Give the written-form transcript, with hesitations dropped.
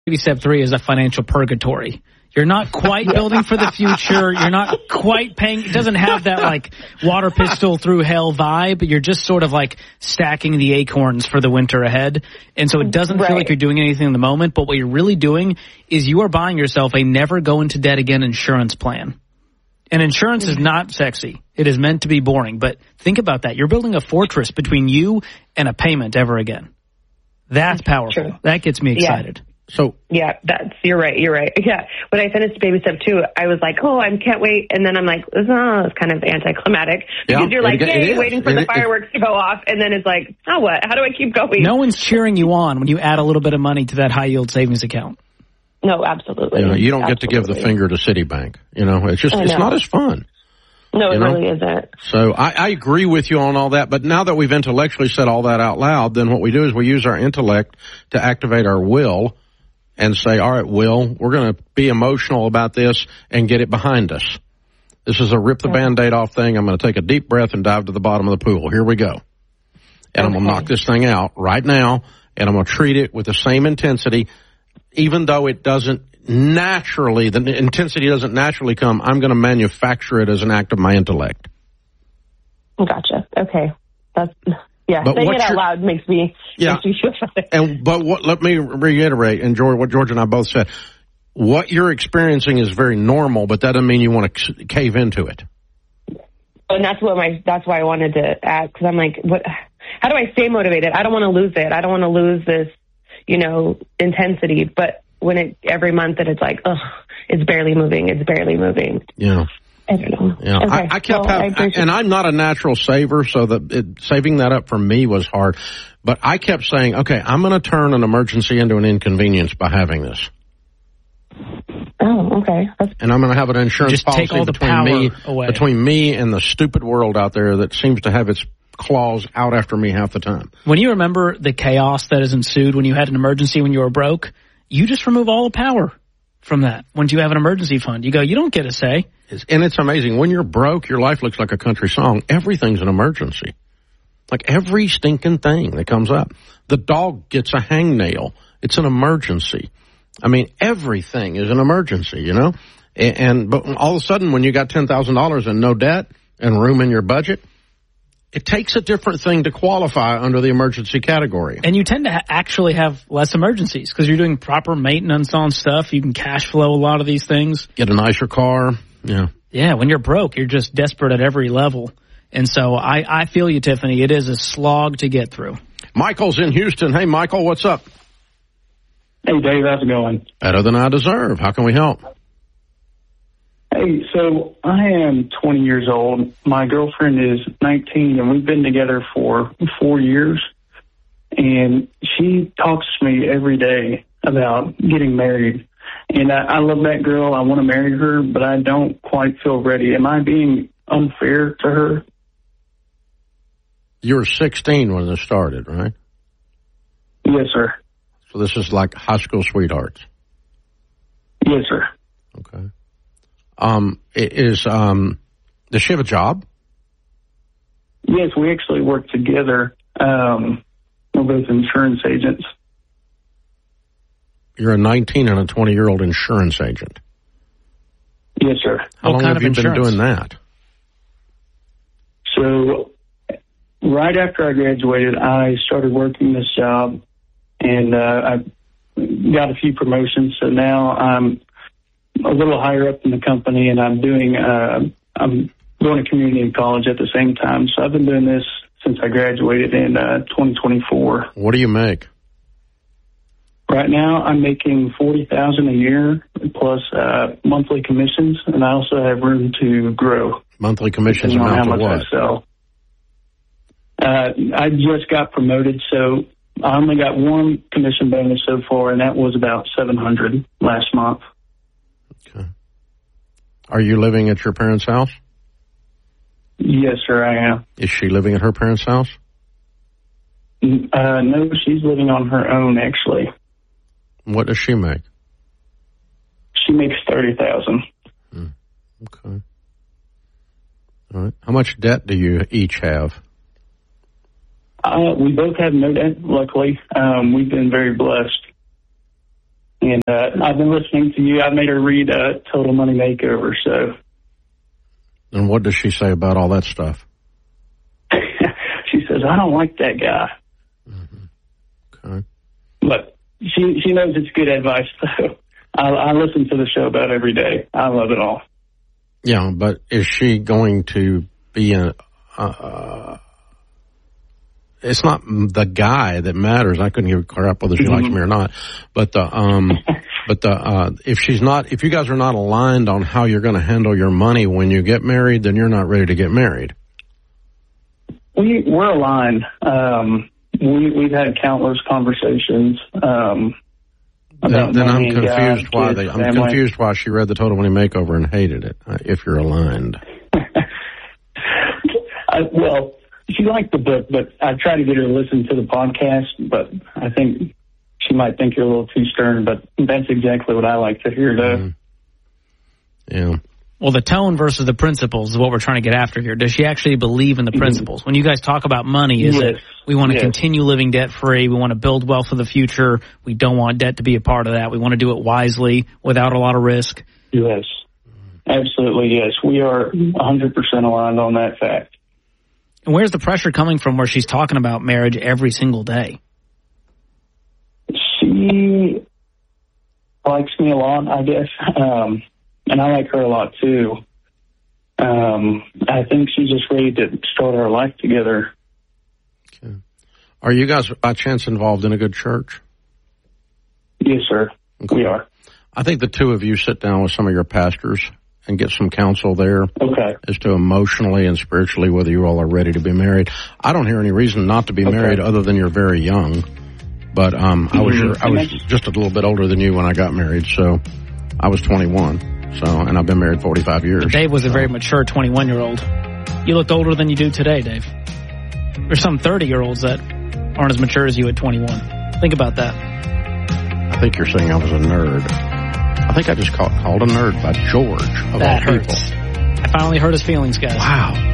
Maybe step 3 is a financial purgatory. You're not quite building for the future. You're not quite paying. It doesn't have that like water pistol through hell vibe. You're just sort of like stacking the acorns for the winter ahead. And so it doesn't feel like you're doing anything in the moment. But what you're really doing is you are buying yourself a never go into debt again insurance plan. And insurance is not sexy. It is meant to be boring. But think about that. You're building a fortress between you and a payment ever again. That's powerful. True. That gets me excited. Yeah. So yeah, you're right. Yeah, when I finished baby step 2, I was like, oh, I can't wait, and then I'm like, it's kind of anticlimactic because you're like, yay, waiting for the fireworks to go off, and then it's like, oh, what? How do I keep going? No one's cheering you on when you add a little bit of money to that high yield savings account. No, absolutely. You don't get to give the finger to Citibank. It's just it's not as fun. No, it really isn't. So I agree with you on all that, but now that we've intellectually said all that out loud, then what we do is we use our intellect to activate our will and say, all right, Will, we're going to be emotional about this and get it behind us. This is a rip the Band-Aid off thing. I'm going to take a deep breath and dive to the bottom of the pool. Here we go. And I'm going to knock this thing out right now, and I'm going to treat it with the same intensity, even though it doesn't naturally, the intensity doesn't naturally come. I'm going to manufacture it as an act of my intellect. Gotcha. Okay. Yeah, but saying it out loud makes me feel better. Let me reiterate, and what George and I both said, what you're experiencing is very normal, but that doesn't mean you want to cave into it. And that's why I wanted to add, because I'm like, how do I stay motivated? I don't want to lose it. I don't want to lose this, intensity. But when every month that it's like, it's barely moving. Yeah. I don't know. Yeah, okay. And I'm not a natural saver, so saving that up for me was hard. But I kept saying, okay, I'm going to turn an emergency into an inconvenience by having this. Oh, okay. And I'm going to have an insurance policy between me and the stupid world out there that seems to have its claws out after me half the time. When you remember the chaos that has ensued when you had an emergency when you were broke, you just remove all the power from that. Once you have an emergency fund, you don't get a say. And it's amazing. When you're broke, your life looks like a country song. Everything's an emergency. Like every stinking thing that comes up. The dog gets a hangnail. It's an emergency. I mean, everything is an emergency, But all of a sudden, when you got $10,000 and no debt and room in your budget, it takes a different thing to qualify under the emergency category. And you tend to actually have less emergencies because you're doing proper maintenance on stuff. You can cash flow a lot of these things. Get a nicer car. Yeah. Yeah, when you're broke, you're just desperate at every level. And so I feel you, Tiffany. It is a slog to get through. Michael's in Houston. Hey, Michael, what's up? Hey, Dave, how's it going? Better than I deserve. How can we help? Hey, so I am 20 years old. My girlfriend is 19, and we've been together for 4 years. And she talks to me every day about getting married. And I love that girl. I want to marry her, but I don't quite feel ready. Am I being unfair to her? You were 16 when this started, right? Yes, sir. So this is like high school sweethearts? Yes, sir. Okay. Does she have a job? Yes, we actually work together. We're both insurance agents. You're a 19 and a 20-year-old insurance agent. Yes, sir. How long have you been doing that? So right after I graduated, I started working this job, and I got a few promotions. So now I'm a little higher up in the company, and I'm going to community college at the same time. So I've been doing this since I graduated in 2024. What do you make? Right now, I'm making $40,000 a year plus monthly commissions, and I also have room to grow. Monthly commissions amount to what? I sell. I just got promoted, so I only got one commission bonus so far, and that was about $700 last month. Okay. Are you living at your parents' house? Yes, sir, I am. Is she living at her parents' house? No, she's living on her own, actually. What does she make? She makes $30,000. Okay. All right. How much debt do you each have? We both have no debt, luckily. We've been very blessed. And I've been listening to you. I made her read Total Money Makeover. So. And what does she say about all that stuff? She says, I don't like that guy. Mm-hmm. Okay. But she knows it's good advice, so I listen to the show about every day. I love it all. Yeah, but is she going to be it's not the guy that matters. I couldn't give a crap whether she likes me or not. But if you guys are not aligned on how you're going to handle your money when you get married, then you're not ready to get married. We're aligned. We've had countless conversations. Then I'm confused confused why she read the Total Money Makeover and hated it. If you're aligned. Well, she liked the book, but I tried to get her to listen to the podcast, but I think she might think you're a little too stern, but that's exactly what I like to hear, though. Yeah. Well, the tone versus the principles is what we're trying to get after here. Does she actually believe in the principles? When you guys talk about money, is it we want to continue living debt-free, we want to build wealth for the future, we don't want debt to be a part of that, we want to do it wisely without a lot of risk? Yes. Absolutely, yes. We are 100% aligned on that fact. And where's the pressure coming from where she's talking about marriage every single day? She likes me a lot, I guess, and I like her a lot, too. I think she's just ready to start our life together. Okay. Are you guys, by chance, involved in a good church? Yes, sir. Okay. We are. I think the two of you sit down with some of your pastors and get some counsel there as to emotionally and spiritually whether you all are ready to be married. I don't hear any reason not to be married other than you're very young. But I was just a little bit older than you when I got married, so I was 21. So, and I've been married 45 years. But Dave was a very mature 21-year-old. You look older than you do today, Dave. There's some 30-year-olds that aren't as mature as you at 21. Think about that. I think you're saying I was a nerd. I think I just called a nerd by George of all people. I finally hurt his feelings, guys. Wow.